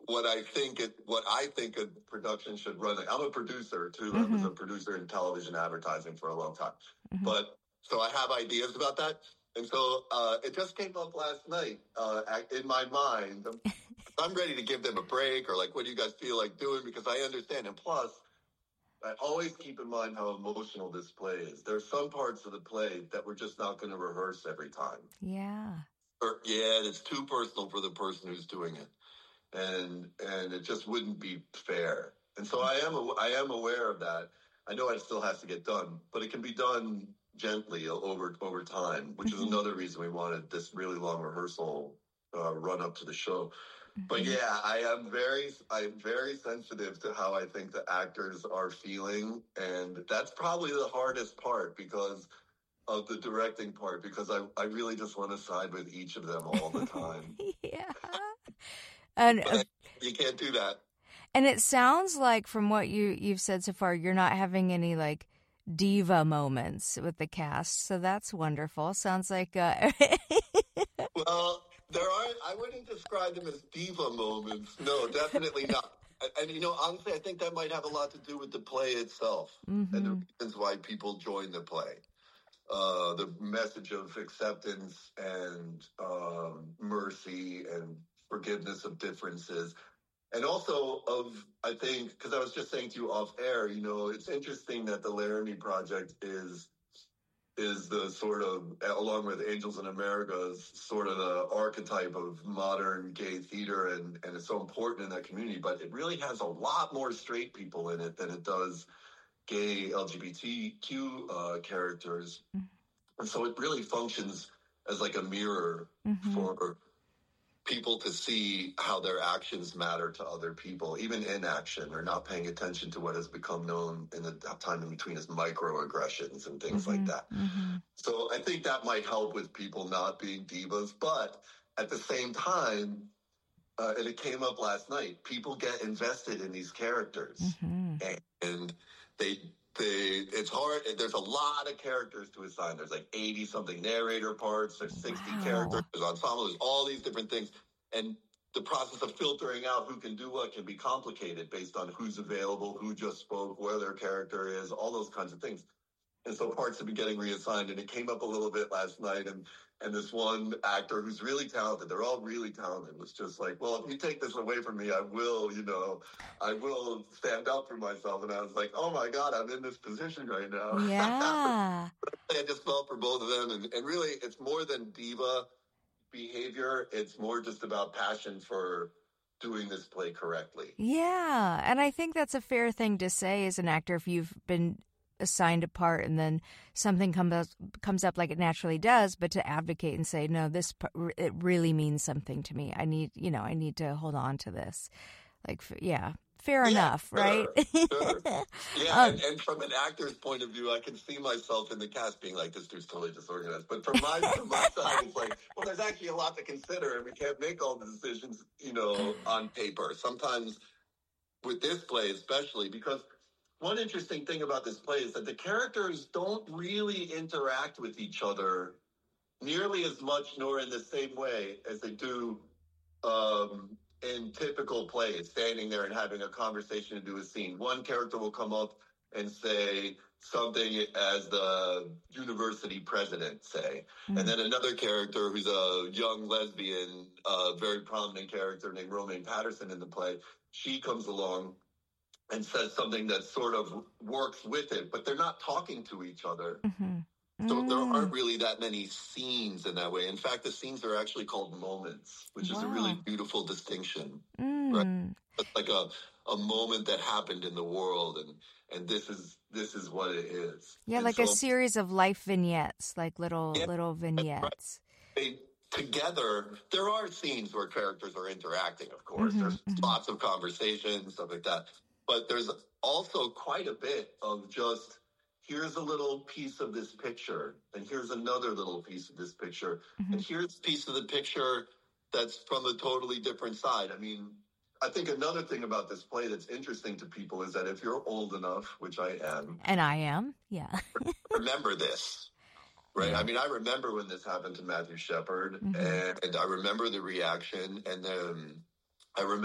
what I think a production should run. I'm a producer too. I was a producer in television advertising for a long time, but so I have ideas about that. And so it just came up last night in my mind. I'm ready to give them a break, or like, what do you guys feel like doing? Because I understand. And plus, I always keep in mind how emotional this play is. There's some parts of the play that we're just not going to rehearse every time. Yeah. It's too personal for the person who's doing it. And it just wouldn't be fair. And so I am aware of that. I know it still has to get done, but it can be done gently over time, which is another reason we wanted this really long rehearsal run up to the show. But yeah, I'm very sensitive to how I think the actors are feeling, and that's probably the hardest part because of the directing part, because I really just want to side with each of them all the time. Yeah. And you can't do that. And it sounds like from what you've said so far, you're not having any like diva moments with the cast, so that's wonderful. Sounds like well, I wouldn't describe them as diva moments. No, definitely not. And honestly, I think that might have a lot to do with the play itself and the reasons why people join the play. The message of acceptance and mercy and forgiveness of differences. And also I think, because I was just saying to you off air, it's interesting that the Laramie Project is the sort of, along with Angels in America, is sort of the archetype of modern gay theater, and it's so important in that community. But it really has a lot more straight people in it than it does gay LGBTQ characters. And so it really functions as like a mirror for people to see how their actions matter to other people, even inaction or not paying attention to what has become known in the time in between as microaggressions and things like that. So I think that might help with people not being divas. But at the same time, and it came up last night, people get invested in these characters. And it's hard. There's a lot of characters to assign. There's like 80 something narrator parts. There's 60 characters. There's ensemble. There's all these different things. And the process of filtering out who can do what can be complicated based on who's available, who just spoke, where their character is, all those kinds of things. And so parts have been getting reassigned. And it came up a little bit last night. And this one actor who's really talented, they're all really talented, was just like, well, if you take this away from me, I will stand up for myself. And I was like, oh my God, I'm in this position right now. Yeah. I just felt for both of them. And really, it's more than diva behavior. It's more just about passion for doing this play correctly. Yeah. And I think that's a fair thing to say as an actor if you've been assigned a part and then something comes up like it naturally does, but to advocate and say, no, it really means something to me. I need to hold on to this. Like, fair enough, right? Sure. Yeah, and from an actor's point of view, I can see myself in the cast being like, this dude's totally disorganized. But from my side, it's like, well, there's actually a lot to consider, and we can't make all the decisions, on paper. Sometimes with this play, especially, because one interesting thing about this play is that the characters don't really interact with each other nearly as much nor in the same way as they do in typical plays, standing there and having a conversation and do a scene. One character will come up and say something as the university president, say. And then another character who's a young lesbian, very prominent character named Romaine Patterson in the play, she comes along and says something that sort of works with it, but they're not talking to each other. So there aren't really that many scenes in that way. In fact, the scenes are actually called moments, which is a really beautiful distinction. Right? It's like a moment that happened in the world, and this is what it is. Yeah, and like a series of life vignettes, like little vignettes. Right. Together, there are scenes where characters are interacting, of course. There's lots of conversations, stuff like that. But there's also quite a bit of just, here's a little piece of this picture, and here's another little piece of this picture, and here's a piece of the picture that's from a totally different side. I mean, I think another thing about this play that's interesting to people is that if you're old enough, which I am. And I am, yeah. Remember this. Right. Yeah. I mean, I remember when this happened to Matthew Shepard, and I remember the reaction, and then I remember